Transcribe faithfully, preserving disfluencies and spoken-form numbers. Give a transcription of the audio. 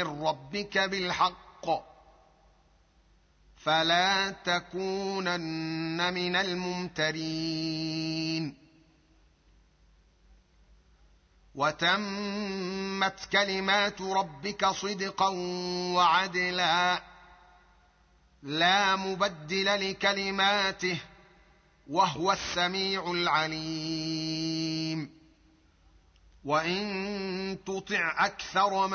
من ربك بالحق فلا تكونن من الممترين. وتمت كلمات ربك صدقا وعدلا لا مبدل لكلماته وهو السميع العليم. وإن تطع أكثر